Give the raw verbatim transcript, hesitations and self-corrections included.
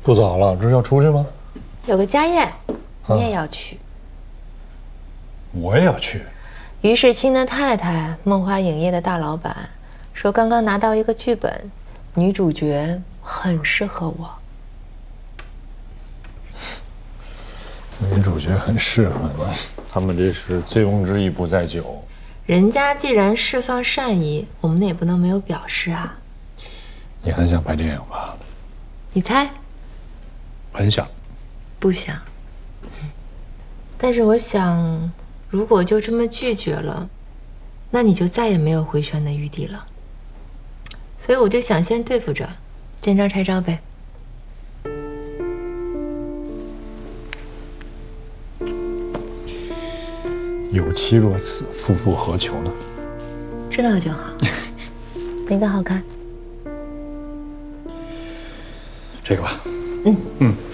不早了，这是要出去吗？ 有个家宴，你也要去。 我也要去。 于世清的太太，梦华影业的大老板，说刚刚拿到一个剧本，女主角很适合我。 女主角很适合你，他们这是醉翁之意不在酒。 人家既然释放善意，我们也不能没有表示啊。 你很想拍电影吧？ 你猜？ 很想。 不想。但是我想，如果就这么拒绝了，那你就再也没有回旋的余地了。所以我就想先对付着，见招拆招呗。 有妻若此，夫复何求呢？ 知道就好。哪个好看？ 这个吧。 嗯嗯。